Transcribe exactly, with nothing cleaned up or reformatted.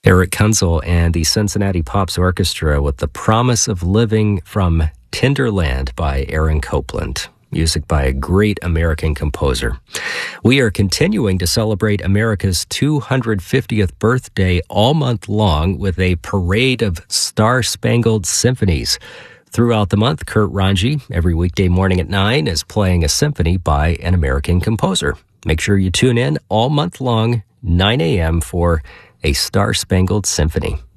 Eric Kunzel and the Cincinnati Pops Orchestra with The Promise of Living from Tinderland by Aaron Copland. Music by a great American composer. We are continuing to celebrate America's two hundred fiftieth birthday all month long with a parade of star-spangled symphonies. Throughout the month, Kurt Ranji, every weekday morning at nine, is playing a symphony by an American composer. Make sure you tune in all month long, nine a.m. for a Star-Spangled Symphony.